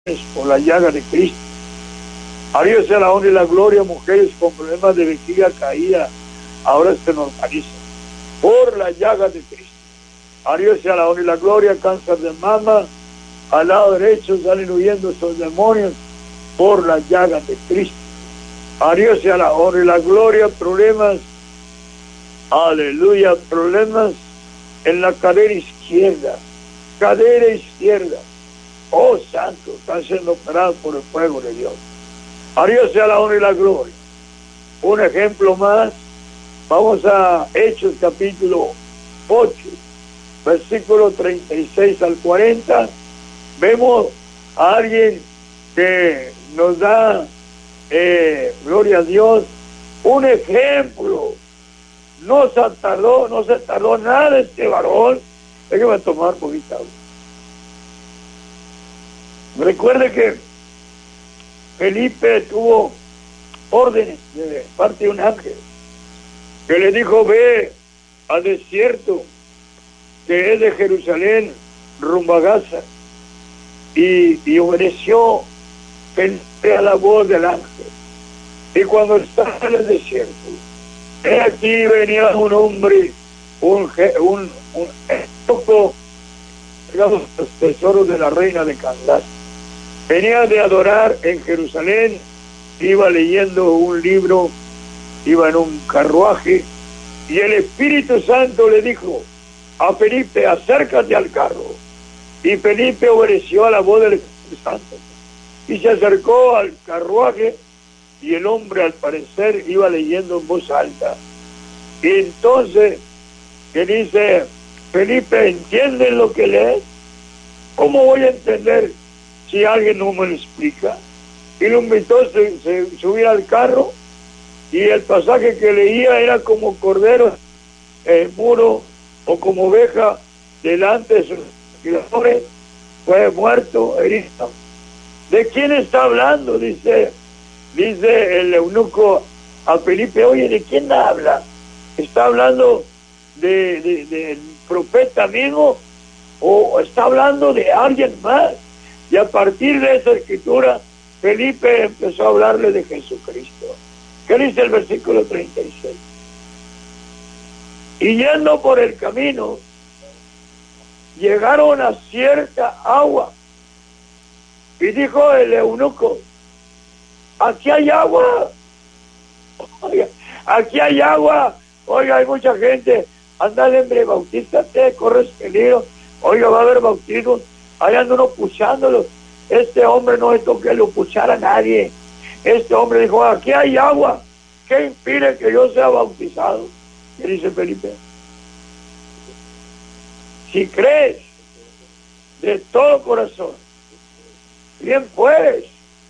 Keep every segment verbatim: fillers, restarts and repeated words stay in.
por la llaga de Cristo. A Dios sea la honra y la gloria. Mujeres con problemas de vejiga caída ahora se normalizan por la llaga de Cristo. A Dios sea la honra y la gloria. Cáncer de mama al lado derecho salen huyendo esos demonios por la llaga de Cristo. A Dios sea la honra y la gloria. Problemas, aleluya, problemas en la cadera izquierda, cadera izquierda. Oh, santo, están siendo operados por el fuego de Dios. A Dios sea la honra y la gloria. Un ejemplo más, vamos a Hechos capítulo ocho, versículo treinta y seis al cuarenta. Vemos a alguien que nos da, eh, gloria a Dios, un ejemplo. No se tardó, no se tardó nada este varón. Déjeme tomar poquita agua. Recuerde que Felipe tuvo órdenes de parte de un ángel que le dijo: ve al desierto que es de Jerusalén rumbo a Gaza, y, y obedeció Felipe a la voz del ángel. Y cuando estaba en el desierto, aquí venía un hombre, un un un poco digamos, los tesoros de la reina de Candace. Venía de adorar en Jerusalén, iba leyendo un libro, iba en un carruaje, y el Espíritu Santo le dijo a Felipe: acércate al carro. Y Felipe obedeció a la voz del Espíritu Santo y se acercó al carruaje, y el hombre al parecer iba leyendo en voz alta. Y entonces, que dice Felipe: ¿entienden lo que lees? ¿Cómo voy a entender si alguien no me lo explica? Y lo invitó a se, se, subir al carro, y el pasaje que leía era como cordero en el muro, o como oveja delante de sus criadores, fue muerto, herido. ¿De quién está hablando? Dice, dice el eunuco a Felipe: oye, ¿de quién habla? ¿Está hablando de, de, del profeta mismo, o está hablando de alguien más? Y a partir de esa escritura, Felipe empezó a hablarle de Jesucristo. ¿Qué dice el versículo treinta y seis? Y yendo por el camino, llegaron a cierta agua, y dijo el eunuco: aquí hay agua. Oiga, aquí hay agua. Oiga, hay mucha gente. Ándale, hombre, bautízate, corres peligro. Oiga, va a haber bautismos. Ahí anda uno puchándolo. Este hombre no es que lo puchara a nadie. Este hombre dijo: aquí hay agua. ¿Qué impide que yo sea bautizado? ¿Qué dice Felipe? Si crees de todo corazón, bien puedes.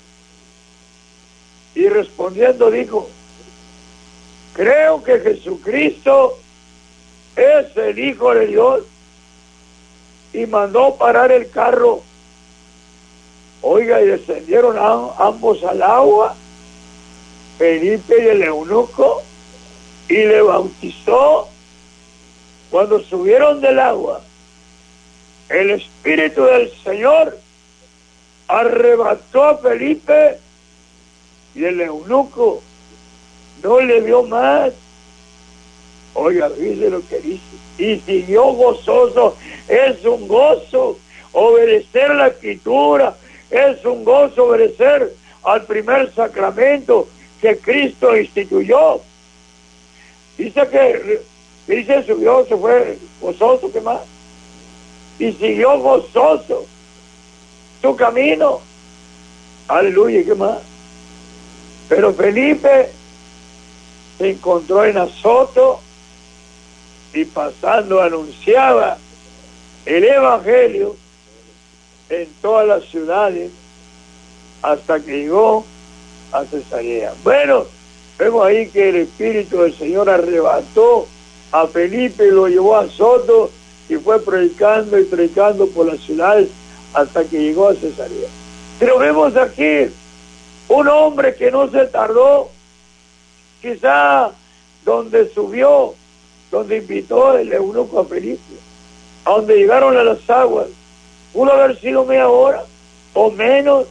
Y respondiendo dijo: creo que Jesucristo es el Hijo de Dios. Y mandó parar el carro. Oiga, y descendieron a, ambos al agua, Felipe y el eunuco, y le bautizó. Cuando subieron del agua, el Espíritu del Señor arrebató a Felipe, y el eunuco no le vio más. Oiga, dice lo que dice: y siguió gozoso. Es un gozo obedecer la escritura, es un gozo obedecer al primer sacramento que Cristo instituyó. Dice que, dice, subió, se fue gozoso, ¿qué más? Y siguió gozoso su camino. Aleluya, ¿qué más? Pero Felipe se encontró en Azoto, y pasando anunciaba el evangelio en todas las ciudades hasta que llegó a Cesarea. Bueno, vemos ahí que el Espíritu del Señor arrebató a Felipe y lo llevó a Azoto, y fue predicando y predicando por las ciudades hasta que llegó a Cesarea. Pero vemos aquí un hombre que no se tardó, quizá donde subió, donde invitó el eunuco a Felipe, a donde llegaron a las aguas, pudo haber sido media hora, o menos